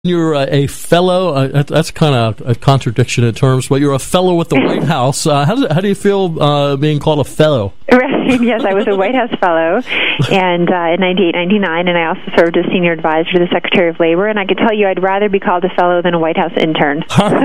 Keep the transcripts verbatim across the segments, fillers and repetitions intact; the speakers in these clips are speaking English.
You're a, a fellow, uh, that's kind of a contradiction in terms, but you're a fellow with the White House. Uh, how, does, how do you feel uh, being called a fellow? Right, yes, I was a White House fellow and uh, in ninety-eight, ninety-nine, and I also served as senior advisor to the Secretary of Labor, and I can tell you I'd rather be called a fellow than a White House intern.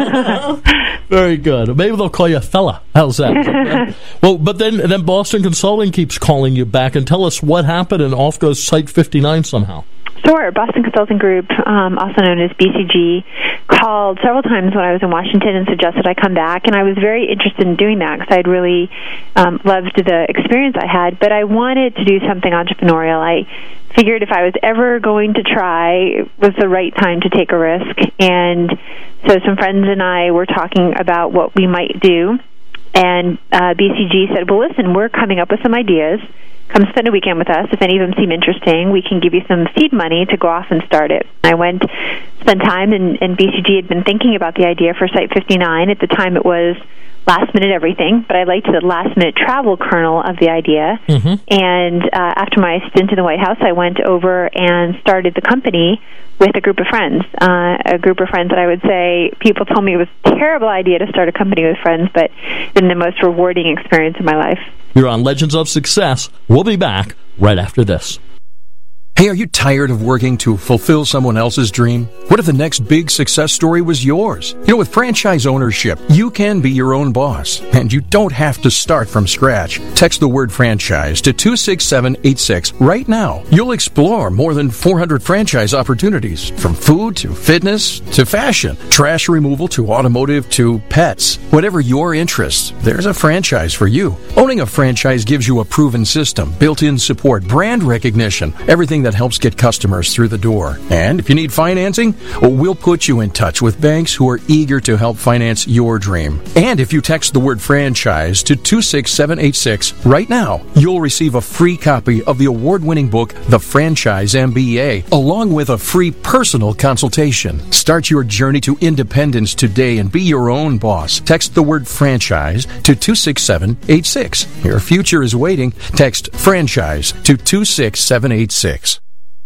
Very good. Maybe they'll call you a fella. How's that? Well, but then, then Boston Consulting keeps calling you back, and tell us what happened, and off goes Site fifty-nine somehow. Sure. Boston Consulting Group, um, also known as B C G, called several times when I was in Washington and suggested I come back, and I was very interested in doing that because I'd really um, loved the experience I had, but I wanted to do something entrepreneurial. I figured if I was ever going to try, it was the right time to take a risk, and so some friends and I were talking about what we might do, and uh, B C G said, well, listen, we're coming up with some ideas. Come spend a weekend with us. If any of them seem interesting, we can give you some seed money to go off and start it. I went, spent time, and, and B C G had been thinking about the idea for Site fifty-nine. At the time, it was last-minute everything, but I liked the last-minute travel kernel of the idea. Mm-hmm. And uh, after my stint in the White House, I went over and started the company with a group of friends, uh, a group of friends that I would say people told me it was a terrible idea to start a company with friends, but it's been the most rewarding experience of my life. You're on Legends of Success. We'll be back right after this. Hey, are you tired of working to fulfill someone else's dream? What if the next big success story was yours? You know, with franchise ownership, you can be your own boss, and you don't have to start from scratch. Text the word franchise to two six seven eight six right now. You'll explore more than four hundred franchise opportunities, from food to fitness to fashion, trash removal to automotive to pets. Whatever your interests, there's a franchise for you. Owning a franchise gives you a proven system, built-in support, brand recognition, everything that helps get customers through the door. And if you need financing, well, we'll put you in touch with banks who are eager to help finance your dream. And if you text the word franchise to two six seven eight six right now, you'll receive a free copy of the award-winning book, The Franchise M B A, along with a free personal consultation. Start your journey to independence today and be your own boss. Text the word franchise to two six seven eight six. Your future is waiting. Text franchise to two six seven eight six.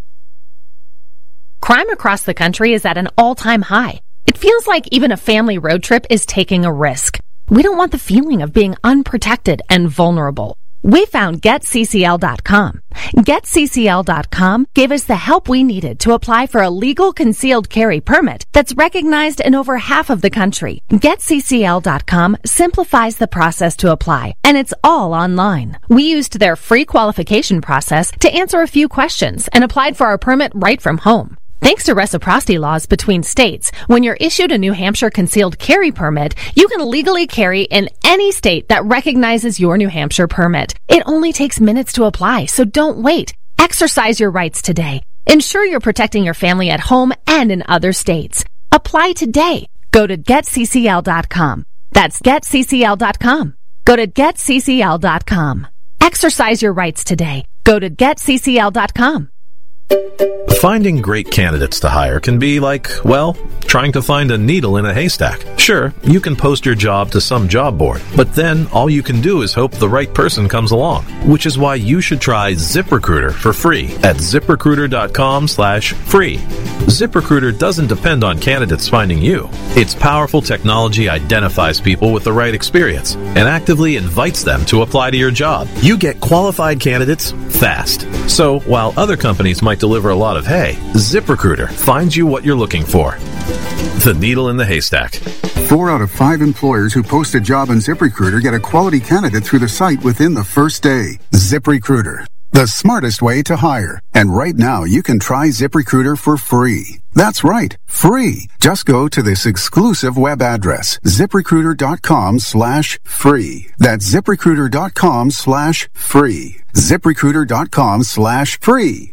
Crime across the country is at an all-time high. It feels like even a family road trip is taking a risk. We don't want the feeling of being unprotected and vulnerable. We found Get C C L dot com. Get C C L dot com gave us the help we needed to apply for a legal concealed carry permit that's recognized in over half of the country. Get C C L dot com simplifies the process to apply, and it's all online. We used their free qualification process to answer a few questions and applied for our permit right from home. Thanks to reciprocity laws between states, when you're issued a New Hampshire concealed carry permit, you can legally carry in any state that recognizes your New Hampshire permit. It only takes minutes to apply, so don't wait. Exercise your rights today. Ensure you're protecting your family at home and in other states. Apply today. Go to Get C C L dot com. That's Get C C L dot com. Go to Get C C L dot com. Exercise your rights today. Go to Get C C L dot com. Finding great candidates to hire can be like, well, trying to find a needle in a haystack. Sure, you can post your job to some job board, but then all you can do is hope the right person comes along, which is why you should try ZipRecruiter for free at ZipRecruiter.com slash free. ZipRecruiter doesn't depend on candidates finding you. Its powerful technology identifies people with the right experience and actively invites them to apply to your job. You get qualified candidates fast. So while other companies might deliver a lot of hay, ZipRecruiter finds you what you're looking for. The needle in the haystack. Four out of five employers who post a job on ZipRecruiter get a quality candidate through the site within the first day. ZipRecruiter, the smartest way to hire. And right now, you can try ZipRecruiter for free. That's right, free. Just go to this exclusive web address, ZipRecruiter.com slash free. That's ZipRecruiter.com slash free. ZipRecruiter.com slash free.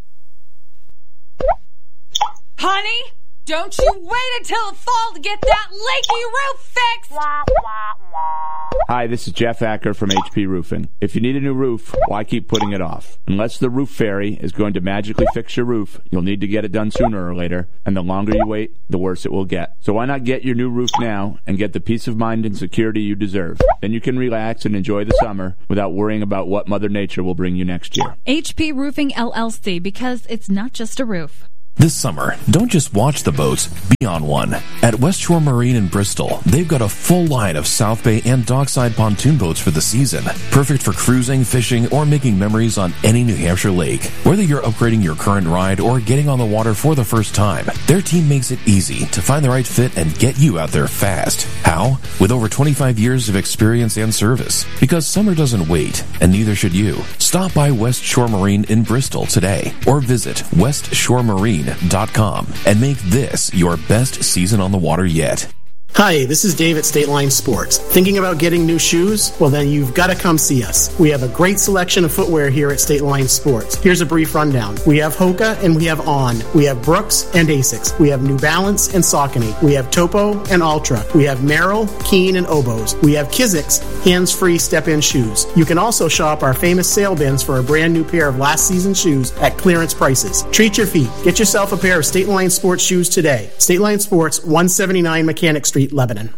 Honey, don't you wait until the fall to get that leaky roof fixed! Hi, this is Jeff Acker from H P Roofing. If you need a new roof, why keep putting it off? Unless the roof fairy is going to magically fix your roof, you'll need to get it done sooner or later, and the longer you wait, the worse it will get. So why not get your new roof now and get the peace of mind and security you deserve? Then you can relax and enjoy the summer without worrying about what Mother Nature will bring you next year. H P Roofing L L C, because it's not just a roof. This summer, don't just watch the boats, be on one. At West Shore Marine in Bristol, they've got a full line of South Bay and dockside pontoon boats for the season. Perfect for cruising, fishing, or making memories on any New Hampshire lake. Whether you're upgrading your current ride or getting on the water for the first time, their team makes it easy to find the right fit and get you out there fast. How? With over twenty-five years of experience and service. Because summer doesn't wait, and neither should you. Stop by West Shore Marine in Bristol today, or visit west shore marine dot com and make this your best season on the water yet. Hi, this is Dave at State Line Sports. Thinking about getting new shoes? Well, then you've got to come see us. We have a great selection of footwear here at State Line Sports. Here's a brief rundown. We have Hoka and we have On. We have Brooks and Asics. We have New Balance and Saucony. We have Topo and Ultra. We have Merrill, Keen, and Oboes. We have Kizik's hands-free step-in shoes. You can also shop our famous sale bins for a brand new pair of last season's shoes at clearance prices. Treat your feet. Get yourself a pair of State Line Sports shoes today. State Line Sports, one seventy-nine Mechanic Street, Lebanon.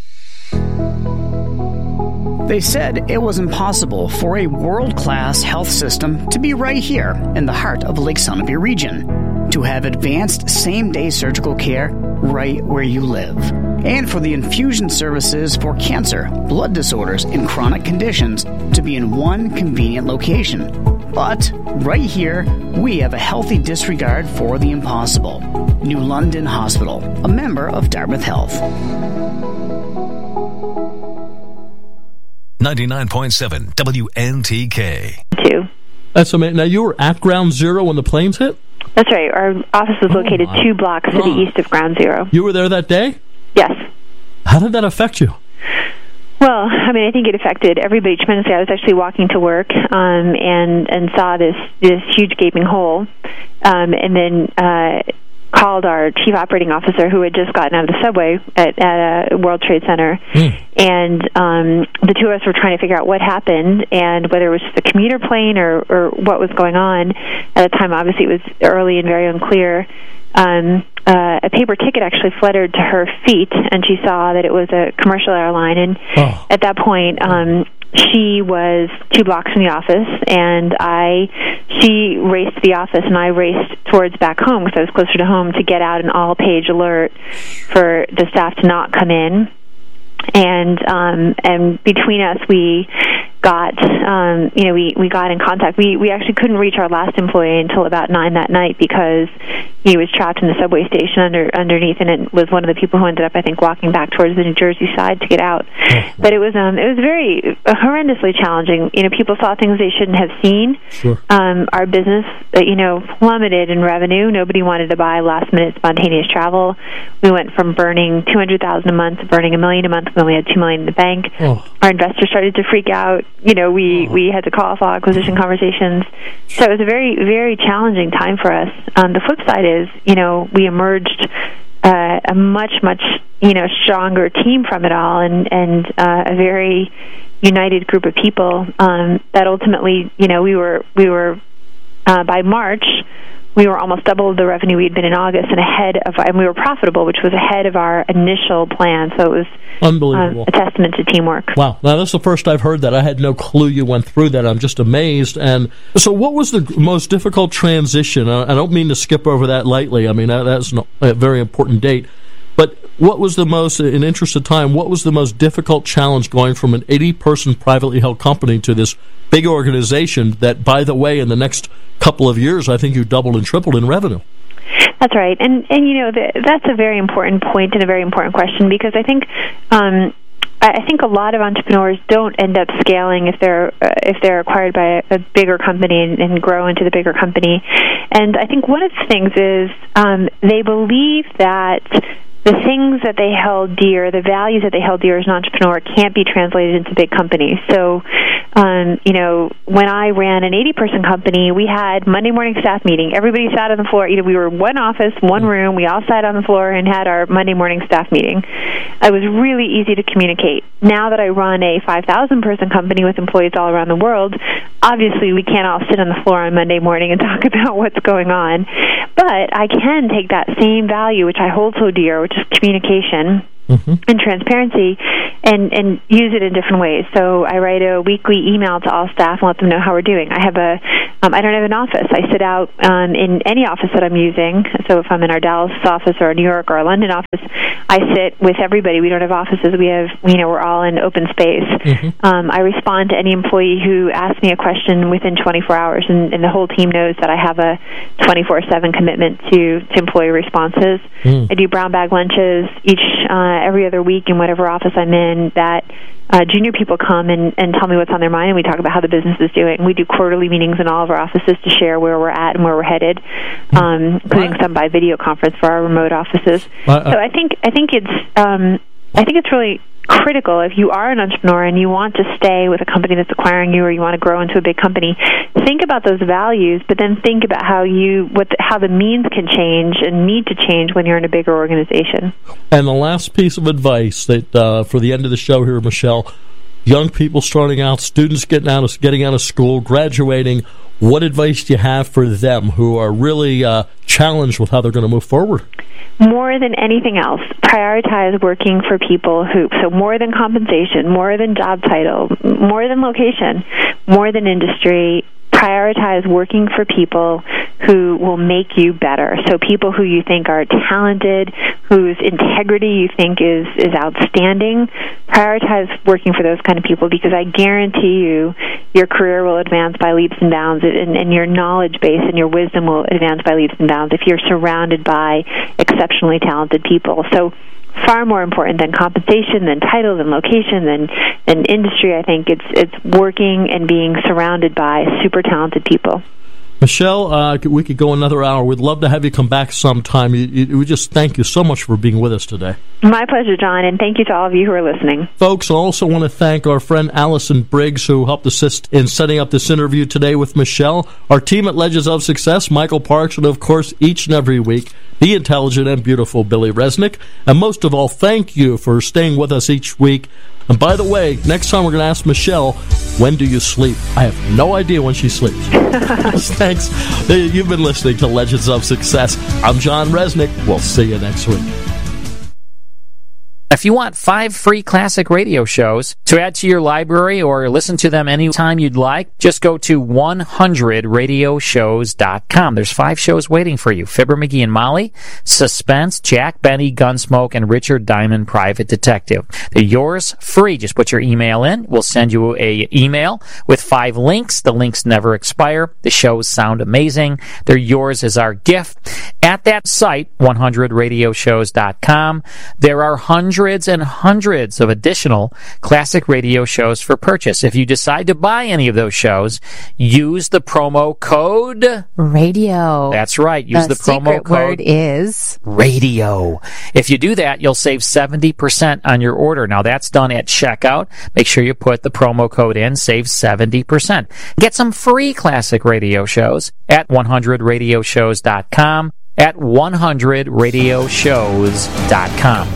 They said it was impossible for a world-class health system to be right here in the heart of Lake Sunapee region, to have advanced same-day surgical care right where you live, and for the infusion services for cancer, blood disorders, and chronic conditions to be in one convenient location. But right here, we have a healthy disregard for the impossible. New London Hospital, a member of Dartmouth Health. ninety-nine point seven W N T K. Two. That's amazing. Now, you were at Ground Zero when the planes hit? That's right. Our office was located oh two blocks to the east of Ground Zero. You were there that day? Yes. How did that affect you? Well, I mean, I think it affected everybody tremendously. I was actually walking to work um, and and saw this this huge gaping hole, um, and then uh, called our chief operating officer, who had just gotten out of the subway at, at a World Trade Center, mm. and um, the two of us were trying to figure out what happened and whether it was just a commuter plane or, or what was going on. At the time, obviously, it was early and very unclear. Um, uh, a paper ticket actually fluttered to her feet, and she saw that it was a commercial airline. And oh. at that point, um, she was two blocks from the office, and I, she raced to the office, and I raced towards back home because I was closer to home to get out an all-page alert for the staff to not come in. And um, and between us, we got um, you know we, we got in contact. We we actually couldn't reach our last employee until about nine that night because he was trapped in the subway station under underneath, and it was one of the people who ended up, I think, walking back towards the New Jersey side to get out. But it was um, it was very uh, horrendously challenging. You know, people saw things they shouldn't have seen. Sure. Um, our business, uh, you know, plummeted in revenue. Nobody wanted to buy last minute spontaneous travel. We went from burning two hundred thousand a month to burning a million a month. We only had two million in the bank. Oh. Our investors started to freak out. You know, we, oh. we had to call off all acquisition conversations. So it was a very, very challenging time for us. Um, the flip side is, you know, we emerged uh, a much, much, you know, stronger team from it all, and, and uh, a very united group of people um, that ultimately, you know, we were, we were uh, by March, we were almost double the revenue we had been in August, and ahead of, and we were profitable, which was ahead of our initial plan. So it was unbelievable, um, a testament to teamwork. Wow! Now that's the first I've heard that. I had no clue you went through that. I'm just amazed. And so, what was the most difficult transition? I don't mean to skip over that lightly. I mean that's a very important date. But what was the most, in interest of time, what was the most difficult challenge going from an eighty-person privately held company to this big organization that, by the way, in the next couple of years, I think you doubled and tripled in revenue? That's right. And, and you know, the, that's a very important point and a very important question, because I think um, I think a lot of entrepreneurs don't end up scaling if they're uh, if they're acquired by a, a bigger company and, and grow into the bigger company. And I think one of the things is um, they believe that the things that they held dear, the values that they held dear as an entrepreneur, can't be translated into big companies. So, um, you know, when I ran an eighty-person company, we had Monday morning staff meeting. Everybody sat on the floor. You know, we were one office, one room. We all sat on the floor and had our Monday morning staff meeting. It was really easy to communicate. Now that I run a five thousand person company with employees all around the world, obviously we can't all sit on the floor on Monday morning and talk about what's going on. But I can take that same value, which I hold so dear, which is communication, mm-hmm. and transparency, and, and use it in different ways. So I write a weekly email to all staff and let them know how we're doing. I have a, um, I don't have an office. I sit out um, in any office that I'm using. So if I'm in our Dallas office or our New York or our London office, I sit with everybody. We don't have offices. We have, you know, we're all in open space. Mm-hmm. Um, I respond to any employee who asks me a question within twenty-four hours, and, and the whole team knows that I have a twenty-four seven commitment to, to employee responses. Mm. I do brown bag lunches each uh, every other week in whatever office I'm in that uh, junior people come and, and tell me what's on their mind, and we talk about how the business is doing. We do quarterly meetings in all of our offices to share where we're at and where we're headed, um, including some by video conference for our remote offices. Uh, uh, so I think I think it's um, I think it's really critical if you are an entrepreneur and you want to stay with a company that's acquiring you, or you want to grow into a big company. Think about those values, but then think about how you what the, how the means can change and need to change when you're in a bigger organization. And the last piece of advice that uh, for the end of the show here, Michelle, young people starting out, students getting out of getting out of school, graduating. What advice do you have for them who are really uh, challenged with how they're going to move forward? More than anything else, prioritize working for people who, so more than compensation, more than job title, more than location, more than industry, prioritize working for people who will make you better. So people who you think are talented, whose integrity you think is, is outstanding, prioritize working for those kind of people, because I guarantee you your career will advance by leaps and bounds, and, and your knowledge base and your wisdom will advance by leaps and bounds if you're surrounded by exceptionally talented people. So far more important than compensation, than title, than location, than, than industry. I think it's it's working and being surrounded by super talented people. Michelle, uh, we could go another hour. We'd love to have you come back sometime. You, you, we just thank you so much for being with us today. My pleasure, John, and thank you to all of you who are listening. Folks, I also want to thank our friend Allison Briggs, who helped assist in setting up this interview today with Michelle, our team at Legends of Success, Michael Parks, and, of course, each and every week, the intelligent and beautiful Billy Resnick. And most of all, thank you for staying with us each week. And by the way, next time we're going to ask Michelle, when do you sleep? I have no idea when she sleeps. Thanks. You've been listening to Legends of Success. I'm John Resnick. We'll see you next week. If you want five free classic radio shows to add to your library or listen to them anytime you'd like, just go to one hundred radio shows dot com. There's five shows waiting for you. Fibber, McGee and Molly, Suspense, Jack Benny, Gunsmoke, and Richard Diamond, Private Detective. They're yours free. Just put your email in. We'll send you a email with five links. The links never expire. The shows sound amazing. They're yours as our gift. At that site, one hundred radio shows dot com, there are hundreds Hundreds and hundreds of additional classic radio shows for purchase. If you decide to buy any of those shows, use the promo code radio. That's right. Use the, the promo code. Word is radio. If you do that, you'll save seventy percent on your order. Now that's done at checkout. Make sure you put the promo code in. Save seventy percent. Get some free classic radio shows at one hundred radio shows dot com. At one hundred radio shows dot com.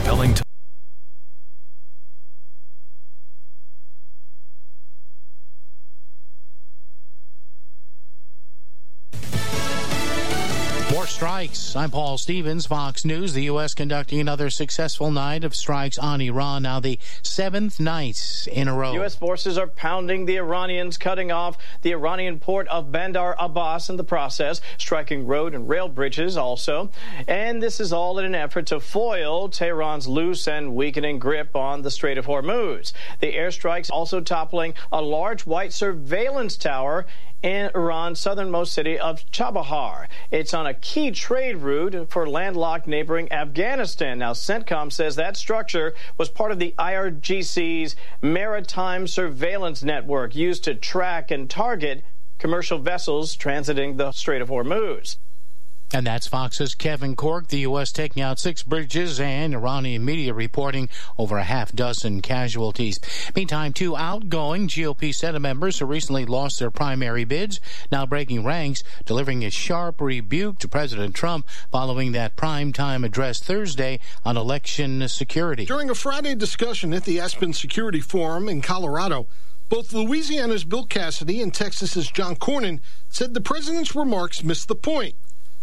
Strikes. I'm Paul Stevens, Fox News. The U S conducting another successful night of strikes on Iran, now the seventh night in a row. U S forces are pounding the Iranians, cutting off the Iranian port of Bandar Abbas in the process, striking road and rail bridges also. And this is all in an effort to foil Tehran's loose and weakening grip on the Strait of Hormuz. The airstrikes also toppling a large white surveillance tower in Iran's southernmost city of Chabahar. It's on a key trade route for landlocked neighboring Afghanistan. Now, CENTCOM says that structure was part of the I R G C's maritime surveillance network used to track and target commercial vessels transiting the Strait of Hormuz. And that's Fox's Kevin Corke. The U S taking out six bridges and Iranian media reporting over a half dozen casualties. Meantime, two outgoing G O P Senate members who recently lost their primary bids now breaking ranks, delivering a sharp rebuke to President Trump following that primetime address Thursday on election security. During a Friday discussion at the Aspen Security Forum in Colorado, both Louisiana's Bill Cassidy and Texas's John Cornyn said the president's remarks missed the point.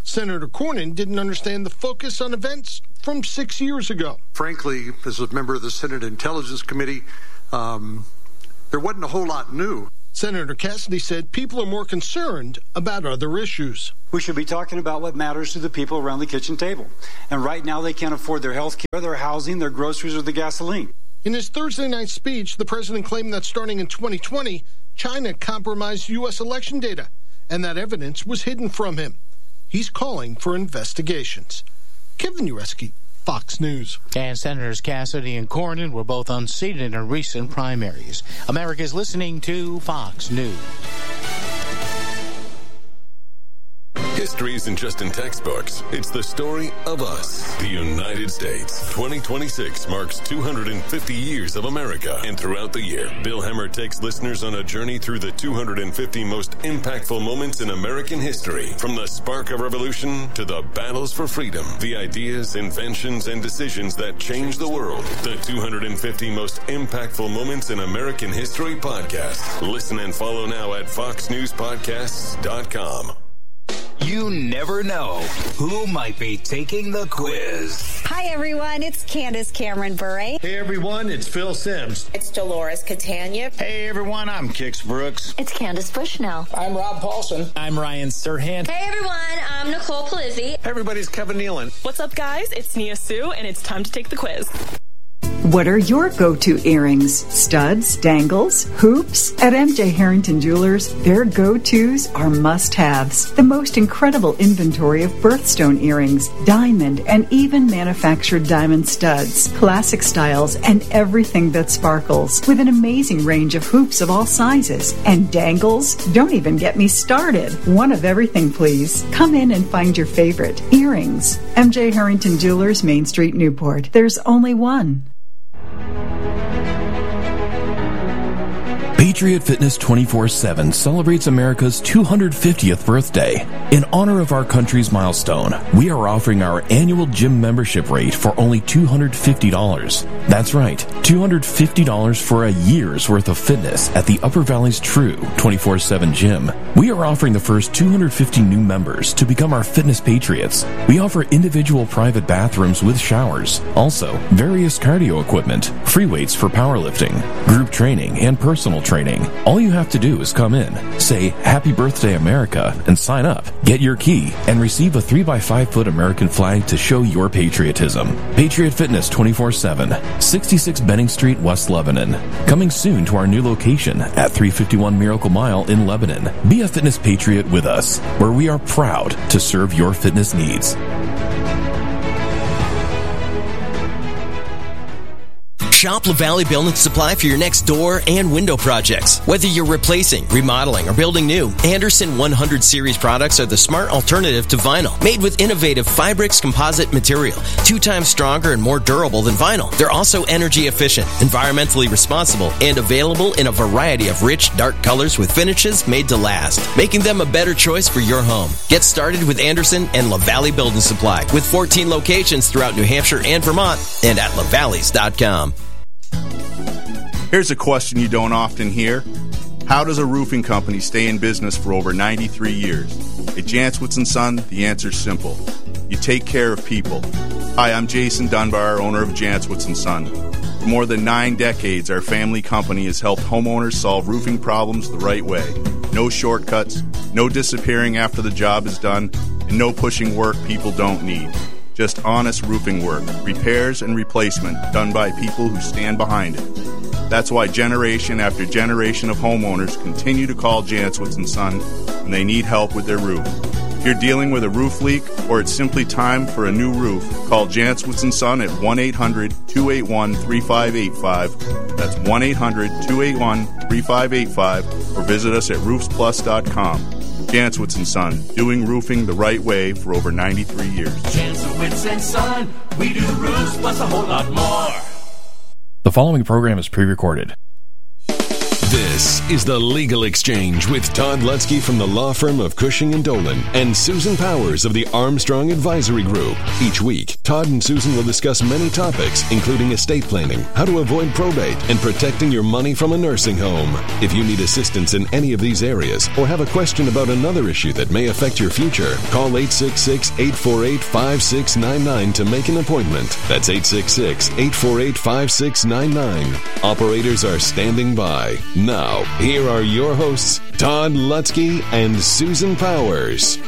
Senator Cornyn didn't understand the focus on events from six years ago. Frankly, as a member of the Senate Intelligence Committee, um, there wasn't a whole lot new. Senator Cassidy said people are more concerned about other issues. We should be talking about what matters to the people around the kitchen table. And right now they can't afford their health care, their housing, their groceries, or the gasoline. In his Thursday night speech, the president claimed that starting in twenty twenty, China compromised U S election data, and that evidence was hidden from him. He's calling for investigations. Kevin Ureski, Fox News. And Senators Cassidy and Cornyn were both unseated in recent primaries. America's listening to Fox News. History isn't just in textbooks. It's the story of us, the United States. twenty twenty-six marks two hundred fifty years of America. And throughout the year, Bill Hemmer takes listeners on a journey through the two hundred fifty most impactful moments in American history. From the spark of revolution to the battles for freedom. The ideas, inventions, and decisions that changed the world. The two hundred fifty most impactful moments in American history podcast. Listen and follow now at fox news podcasts dot com. You never know who might be taking the quiz. Hi, everyone. It's Candace Cameron Bure. Hey, everyone. It's Phil Sims. It's Dolores Catania. Hey, everyone. I'm Kix Brooks. It's Candace Bushnell. I'm Rob Paulson. I'm Ryan Serhant. Hey, everyone. I'm Nicole Palizzi. Hey, everybody's Kevin Nealon. What's up, guys? It's Nia Sue, and it's time to take the quiz. What are your go-to earrings? Studs, dangles, hoops? At M J Harrington Jewelers, their go-tos are must-haves. The most incredible inventory of birthstone earrings, diamond, and even manufactured diamond studs, classic styles, and everything that sparkles, with an amazing range of hoops of all sizes. And dangles? Don't even get me started. One of everything, please. Come in and find your favorite. Earrings. M J Harrington Jewelers, Main Street, Newport. There's only one. Patriot Fitness twenty-four seven celebrates America's two hundred fiftieth birthday. In honor of our country's milestone, we are offering our annual gym membership rate for only two hundred fifty dollars. That's right, two hundred fifty dollars for a year's worth of fitness at the Upper Valley's true twenty-four seven gym. We are offering the first two hundred fifty new members to become our fitness patriots. We offer individual private bathrooms with showers. Also, various cardio equipment, free weights for powerlifting, group training, and personal training. All you have to do is come in, say Happy Birthday America, and sign up. Get your key and receive a three by five foot American flag to show your patriotism. Patriot Fitness twenty-four seven, sixty-six Benning Street, West Lebanon. Coming soon to our new location at three fifty-one Miracle Mile in Lebanon. Be a fitness patriot with us, where we are proud to serve your fitness needs. Shop LaValle Building Supply for your next door and window projects. Whether you're replacing, remodeling, or building new, Anderson one hundred series products are the smart alternative to vinyl. Made with innovative Fibrix composite material, two times stronger and more durable than vinyl. They're also energy efficient, environmentally responsible, and available in a variety of rich, dark colors with finishes made to last, making them a better choice for your home. Get started with Anderson and LaValle Building Supply with fourteen locations throughout New Hampshire and Vermont, and at lavalleys dot com. Here's a question you don't often hear. How does a roofing company stay in business for over ninety-three years? At Jantzwitz and Son, the answer's simple. You take care of people. Hi, I'm Jason Dunbar, owner of Jantzwitz and Son. For more than nine decades, our family company has helped homeowners solve roofing problems the right way. No shortcuts, no disappearing after the job is done, and no pushing work people don't need. Just honest roofing work, repairs and replacement done by people who stand behind it. That's why generation after generation of homeowners continue to call Jantzwitz and Son when they need help with their roof. If you're dealing with a roof leak or it's simply time for a new roof, call Jantzwitz and Son at one eight hundred two eight one three five eight five. That's one eight hundred two eight one three five eight five, or visit us at roofs plus dot com. Jantzwitz and Son, doing roofing the right way for over ninety-three years. Jantzwitz and Son, we do roofs plus a whole lot more. The following program is pre-recorded. This This is The Legal Exchange with Todd Lutzke from the law firm of Cushing and Dolan and Susan Powers of the Armstrong Advisory Group. Each week, Todd and Susan will discuss many topics, including estate planning, how to avoid probate, and protecting your money from a nursing home. If you need assistance in any of these areas or have a question about another issue that may affect your future, call eight six six, eight four eight, five six nine nine to make an appointment. That's eight six six, eight four eight, five six nine nine. Operators are standing by. Now, here are your hosts, Todd Lutzke and Susan Powers.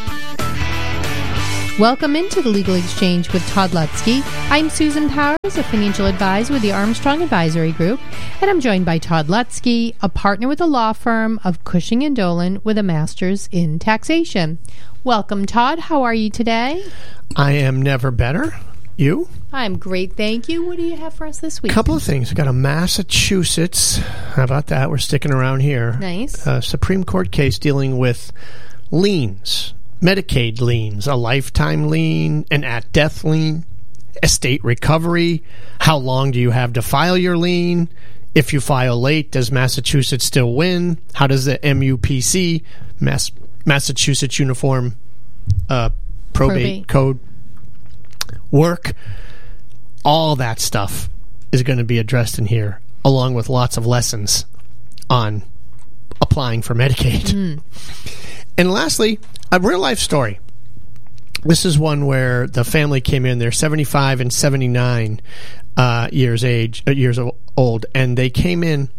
Welcome into the Legal Exchange with Todd Lutzke. I'm Susan Powers, a financial advisor with the Armstrong Advisory Group, and I'm joined by Todd Lutzke, a partner with the law firm of Cushing and Dolan with a master's in taxation. Welcome, Todd. How are you today? I am never better. You? I'm great, thank you. What do you have for us this week? A couple of things. We've got a Massachusetts. How about that? We're sticking around here. Nice. A Supreme Court case dealing with liens, Medicaid liens, a lifetime lien, an at-death lien, estate recovery. How long do you have to file your lien? If you file late, does Massachusetts still win? How does the M U P C, Mass, Massachusetts Uniform uh, Probate, Probate Code, work? All that stuff is going to be addressed in here, along with lots of lessons on applying for Medicaid. Mm. And lastly, a real-life story. This is one where the family came in. They're seventy-five and seventy-nine uh, years age, uh, years old, and they came in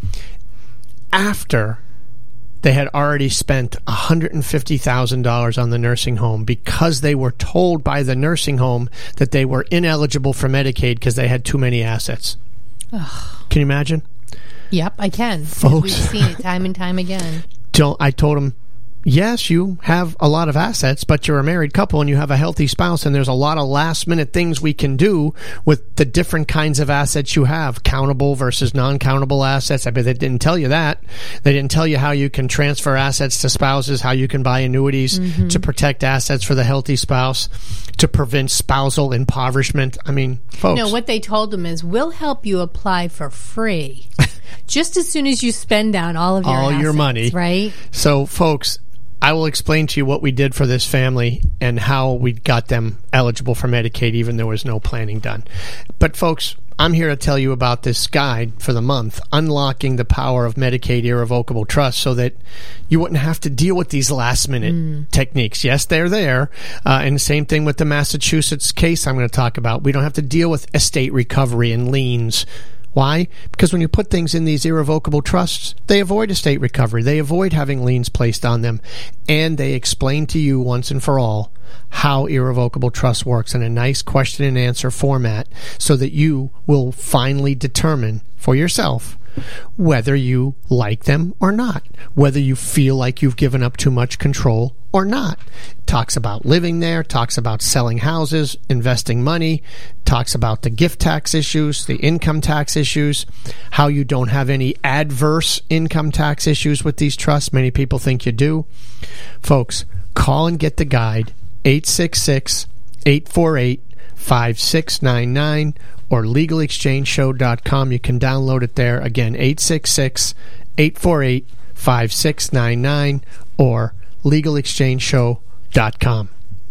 after they had already spent one hundred fifty thousand dollars on the nursing home because they were told by the nursing home that they were ineligible for Medicaid because they had too many assets. Ugh. Can you imagine? Yep, I can. Folks, we've seen it time and time again. Don't, I told them, yes, you have a lot of assets, but you're a married couple and you have a healthy spouse, and there's a lot of last-minute things we can do with the different kinds of assets you have, countable versus non-countable assets. I bet they didn't tell you that. They didn't tell you how you can transfer assets to spouses, how you can buy annuities mm-hmm. to protect assets for the healthy spouse, to prevent spousal impoverishment. I mean, folks. No, what they told them is, we'll help you apply for free just as soon as you spend down all of your all assets, your money, right? So, folks, I will explain to you what we did for this family and how we got them eligible for Medicaid, even though there was no planning done. But, folks, I'm here to tell you about this guide for the month, Unlocking the Power of Medicaid Irrevocable Trust, so that you wouldn't have to deal with these last-minute mm. techniques. Yes, they're there. Uh, and the same thing with the Massachusetts case I'm going to talk about. We don't have to deal with estate recovery and liens. Why? Because when you put things in these irrevocable trusts, they avoid estate recovery. They avoid having liens placed on them. And they explain to you once and for all how irrevocable trust works in a nice question and answer format so that you will finally determine for yourself whether you like them or not, whether you feel like you've given up too much control or not. Talks about living there, talks about selling houses, investing money, talks about the gift tax issues, the income tax issues, how you don't have any adverse income tax issues with these trusts. Many people think you do. Folks, call and get the guide, eight six six, eight four eight, five six nine nine or legal exchange show dot com. You can download it there. Again, eight six six, eight four eight, five six nine nine or legal exchange show dot com.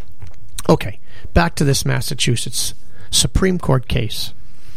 Okay, back to this Massachusetts Supreme Court case.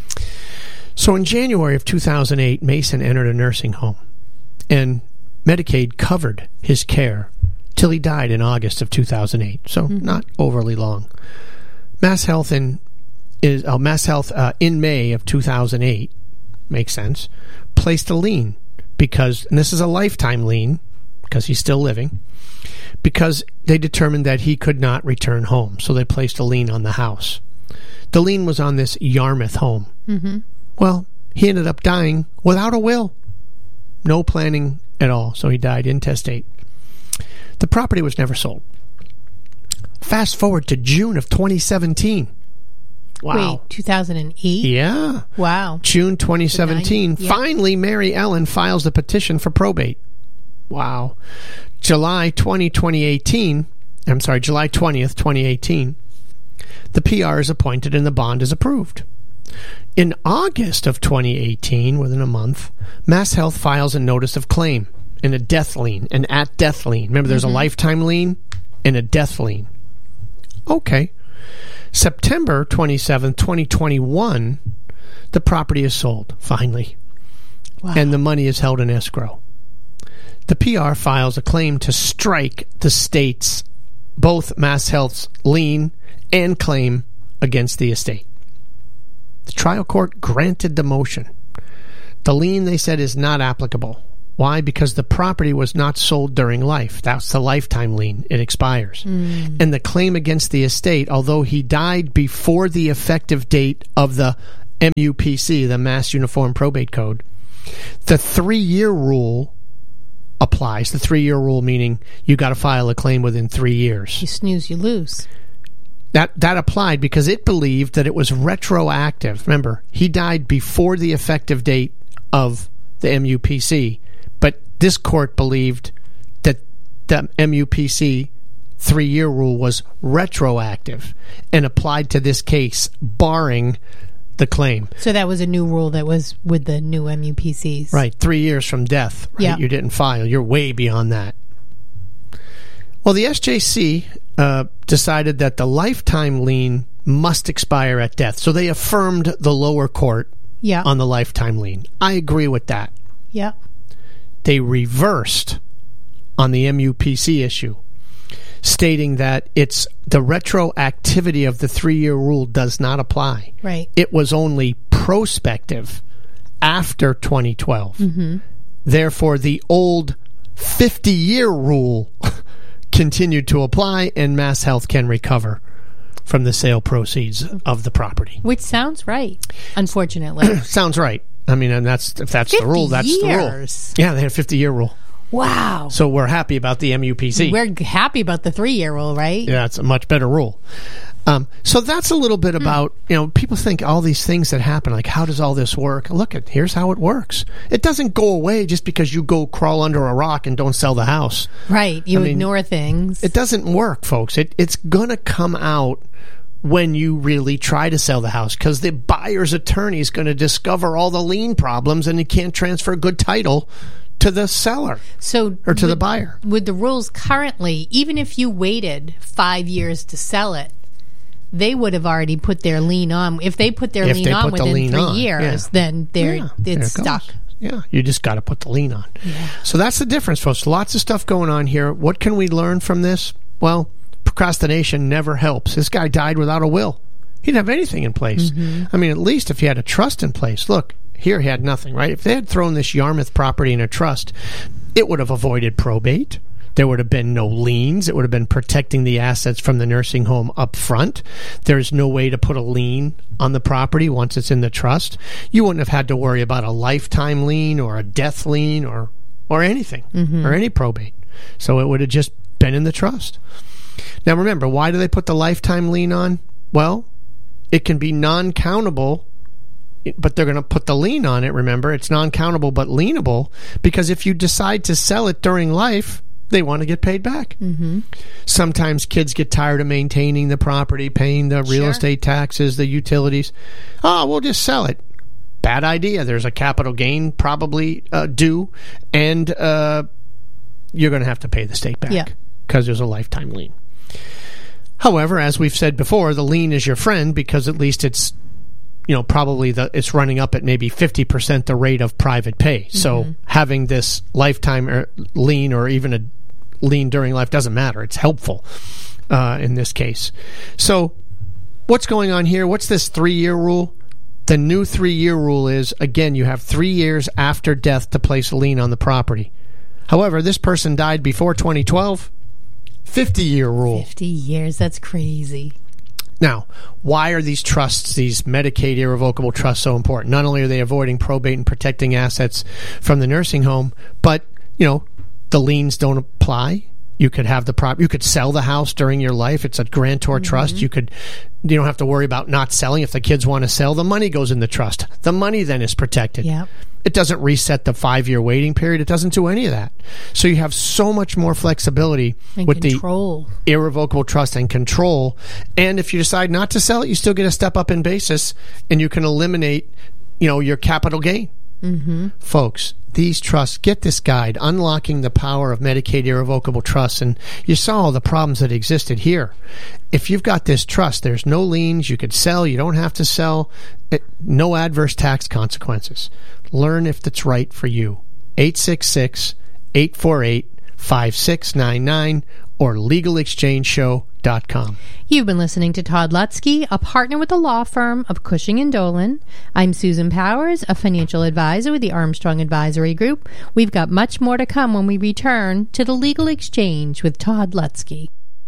So in January of two thousand eight, Mason entered a nursing home, and Medicaid covered his care till he died in August of two thousand eight, so mm-hmm. not overly long. Mass Health in is uh, Mass Health uh, in May of two thousand eight, makes sense, placed a lien because, and this is a lifetime lien because he's still living, because they determined that he could not return home, so they placed a lien on the house. The lien was on this Yarmouth home. Mm-hmm. Well, he ended up dying without a will, no planning at all, so he died intestate. The property was never sold. Fast forward to June of twenty seventeen. Wow. Wait, two thousand eight? Yeah. Wow. June twenty seventeen. Yeah. Finally, Mary Ellen files the petition for probate. Wow. July twentieth, twenty eighteen. I'm sorry, July twentieth, twenty eighteen. The P R is appointed and the bond is approved. In August of twenty eighteen, within a month, MassHealth files a notice of claim and a death lien, an at-death lien. Remember, there's mm-hmm. a lifetime lien and a death lien. Okay. September twenty-seventh, twenty twenty-one, the property is sold, finally. Wow. And the money is held in escrow. The P R files a claim to strike the state's, both MassHealth's lien and claim against the estate. The trial court granted the motion. The lien, they said, is not applicable. Why? Because the property was not sold during life. That's the lifetime lien. It expires. Mm. And the claim against the estate, although he died before the effective date of the M U P C, the Mass Uniform Probate Code, the three-year rule applies. The three-year rule meaning you got to file a claim within three years. You snooze, you lose. That that applied because it believed that it was retroactive. Remember, he died before the effective date of the M U P C, but this court believed that the M U P C three-year rule was retroactive and applied to this case, barring the claim. So that was a new rule that was with the new M U P Cs. Right, three years from death. Right? Yep. You didn't file. You're way beyond that. Well, the S J C uh, decided that the lifetime lien must expire at death. So they affirmed the lower court yeah. on the lifetime lien. I agree with that. Yeah. They reversed on the M U P C issue, stating that it's the retroactivity of the three-year rule does not apply. Right. It was only prospective after twenty twelve. Mm-hmm. Therefore, the old fifty-year rule continued to apply, and MassHealth can recover from the sale proceeds of the property. Which sounds right, unfortunately. Sounds right. I mean, and that's if that's the rule, that's years. the rule. Yeah, they had a fifty-year rule. Wow. So we're happy about the M U P C. We're happy about the three-year rule, right? Yeah, it's a much better rule. Um, so that's a little bit about, mm. you know, people think all these things that happen, like, how does all this work? Look, at here's how it works. It doesn't go away just because you go crawl under a rock and don't sell the house. Right. You I ignore mean, things. It doesn't work, folks. It, it's going to come out when you really try to sell the house, because the buyer's attorney is going to discover all the lien problems and he can't transfer good title to the seller so or to with, the buyer. With the rules currently, even if you waited five years to sell it, they would have already put their lien on. If they put their if lien on within lien three on, years, yeah. then they're yeah, it's it stuck. Yeah, you just got to put the lien on. Yeah. So that's the difference, folks. Lots of stuff going on here. What can we learn from this? Well, procrastination never helps. This guy died without a will. He didn't have anything in place. Mm-hmm. I mean, at least if he had a trust in place. Look, here he had nothing, right? If they had thrown this Yarmouth property in a trust, it would have avoided probate. There would have been no liens. It would have been protecting the assets from the nursing home up front. There's no way to put a lien on the property once it's in the trust. You wouldn't have had to worry about a lifetime lien or a death lien or, or anything, mm-hmm. or any probate. So it would have just been in the trust. Now remember, why do they put the lifetime lien on? Well, it can be non-countable, but they're going to put the lien on it, remember. It's non-countable but lienable, because if you decide to sell it during life, they want to get paid back. Mm-hmm. Sometimes kids get tired of maintaining the property, paying the real sure. estate taxes, the utilities. Oh, we'll just sell it. Bad idea. There's a capital gain probably uh, due, and uh, you're going to have to pay the state back because yeah. there's a lifetime lien. However, as we've said before, the lien is your friend because at least it's, you know, probably the it's running up at maybe fifty percent the rate of private pay. Mm-hmm. So having this lifetime or lien or even a lien during life doesn't matter. It's helpful uh, in this case. So what's going on here? What's this three-year rule? The new three-year rule is, again, you have three years after death to place a lien on the property. However, this person died before twenty twelve. fifty-year rule. fifty years, that's crazy. Now, why are these trusts, these Medicaid irrevocable trusts, so important? Not only are they avoiding probate and protecting assets from the nursing home, but, you know, the liens don't apply. You could have the prop. You could sell the house during your life. It's a grantor mm-hmm. trust. You could. You don't have to worry about not selling. If the kids want to sell, the money goes in the trust. The money then is protected. Yep. It doesn't reset the five-year waiting period. It doesn't do any of that. So you have so much more flexibility and with control. the irrevocable trust and control. And if you decide not to sell it, you still get a step up in basis, and you can eliminate, you know, your capital gain. Mm-hmm. Folks, these trusts, get this guide, Unlocking the Power of Medicaid Irrevocable Trusts, and you saw all the problems that existed here. If you've got this trust, there's no liens, you could sell, you don't have to sell, it, no adverse tax consequences. Learn if it's right for you. eight six six, eight four eight, five six nine nine or legal exchange show dot com. You've been listening to Todd Lutzke, a partner with the law firm of Cushing and Dolan. I'm Susan Powers, a financial advisor with the Armstrong Advisory Group. We've got much more to come when we return to the Legal Exchange with Todd Lutzke.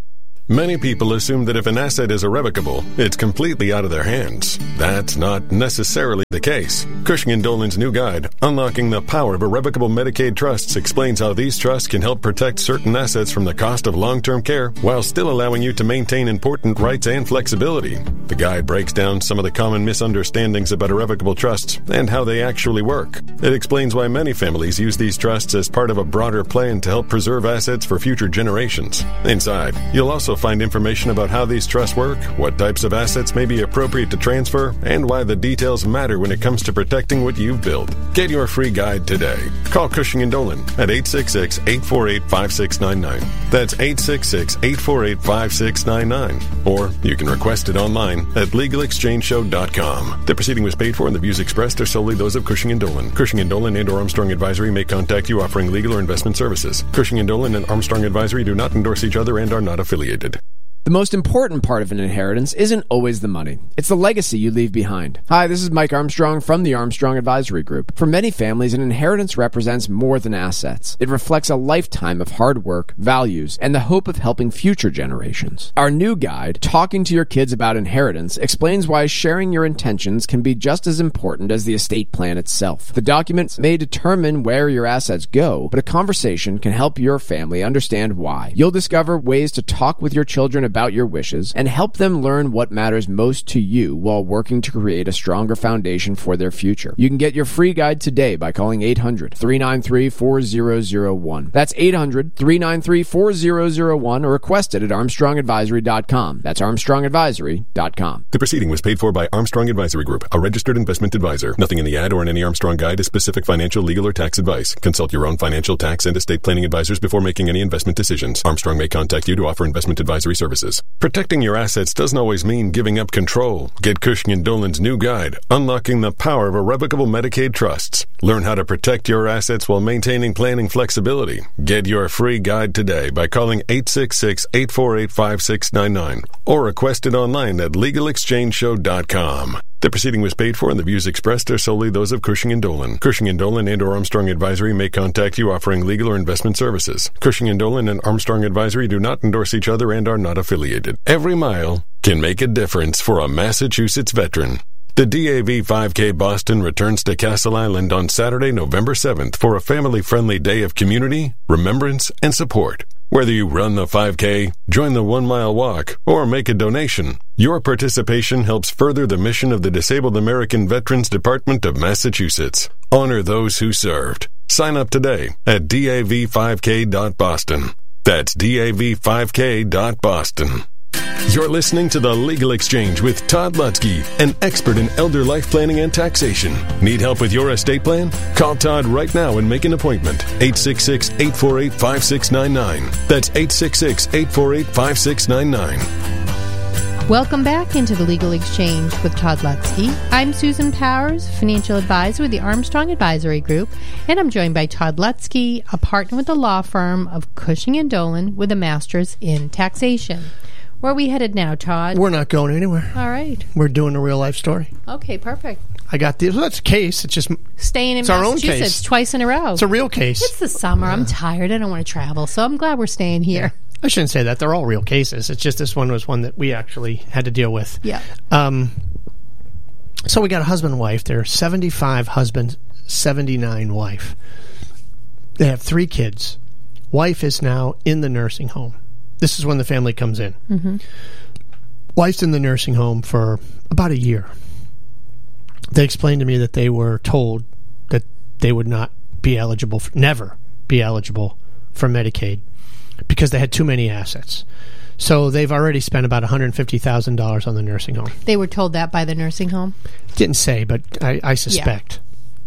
Many people assume that if an asset is irrevocable, it's completely out of their hands. That's not necessarily the case. Cushing and Dolan's new guide, Unlocking the Power of Irrevocable Medicaid Trusts, explains how these trusts can help protect certain assets from the cost of long-term care while still allowing you to maintain important rights and flexibility. The guide breaks down some of the common misunderstandings about irrevocable trusts and how they actually work. It explains why many families use these trusts as part of a broader plan to help preserve assets for future generations. Inside, you'll also find information about how these trusts work, what types of assets may be appropriate to transfer, and why the details matter when it comes to protecting what you've built. Get your free guide today. Call Cushing and Dolan at eight six six, eight four eight, five six nine nine. That's eight six six, eight four eight, five six nine nine. Or you can request it online at legal exchange show dot com. The proceeding was paid for and the views expressed are solely those of Cushing and Dolan. Cushing and Dolan and or Armstrong Advisory may contact you offering legal or investment services. Cushing and Dolan and Armstrong Advisory do not endorse each other and are not affiliated. The most important part of an inheritance isn't always the money. It's the legacy you leave behind. Hi, this is Mike Armstrong from the Armstrong Advisory Group. For many families, an inheritance represents more than assets. It reflects a lifetime of hard work, values, and the hope of helping future generations. Our new guide, Talking to Your Kids About Inheritance, explains why sharing your intentions can be just as important as the estate plan itself. The document may determine where your assets go, but a conversation can help your family understand why. You'll discover ways to talk with your children about about your wishes and help them learn what matters most to you while working to create a stronger foundation for their future. You can get your free guide today by calling eight hundred, three nine three, four zero zero one. That's eight hundred, three nine three, four zero zero one or request it at armstrong advisory dot com. That's armstrong advisory dot com. The proceeding was paid for by Armstrong Advisory Group, a registered investment advisor. Nothing in the ad or in any Armstrong guide is specific financial, legal, or tax advice. Consult your own financial, tax, and estate planning advisors before making any investment decisions. Armstrong may contact you to offer investment advisory services. Protecting your assets doesn't always mean giving up control. Get Cushing and Dolan's new guide, Unlocking the Power of Irrevocable Medicaid Trusts. Learn how to protect your assets while maintaining planning flexibility. Get your free guide today by calling eight six six, eight four eight, five six nine nine or request it online at legal exchange show dot com. The proceeding was paid for and the views expressed are solely those of Cushing and Dolan. Cushing and Dolan and or Armstrong Advisory may contact you offering legal or investment services. Cushing and Dolan and Armstrong Advisory do not endorse each other and are not affiliated. Every mile can make a difference for a Massachusetts veteran. The D A V five K Boston returns to Castle Island on Saturday, November seventh for a family-friendly day of community, remembrance, and support. Whether you run the five K, join the one-mile walk, or make a donation, your participation helps further the mission of the Disabled American Veterans Department of Massachusetts. Honor those who served. Sign up today at D A V five K dot boston. That's D A V five K dot boston. You're listening to The Legal Exchange with Todd Lutzke, an expert in elder life planning and taxation. Need help with your estate plan? Call Todd right now and make an appointment. eight six six, eight four eight, five six nine nine. That's eight six six, eight four eight, five six nine nine. Welcome back into the Legal Exchange with Todd Lutzke. I'm Susan Powers, financial advisor with the Armstrong Advisory Group, and I'm joined by Todd Lutzke, a partner with the law firm of Cushing and Dolan with a master's in taxation. Where are we headed now, Todd? We're not going anywhere. All right. We're doing a real life story. Okay, perfect. I got this. Well, that's a case. It's just staying in it's our own Massachusetts case. Twice in a row. It's a real case. It's the summer. I'm tired. I don't want to travel, so I'm glad we're staying here. Yeah. I shouldn't say that. They're all real cases. It's just this one was one that we actually had to deal with. Yeah. Um. So we got a husband and wife. They're seventy-five husband, seventy-nine wife. They have three kids. Wife is now in the nursing home. This is when the family comes in. Mm-hmm. Wife's in the nursing home for about a year. They explained to me that they were told that they would not be eligible, for, never be eligible for Medicaid because they had too many assets. So they've already spent about one hundred fifty thousand dollars on the nursing home. They were told that by the nursing home? Didn't say, but I, I suspect.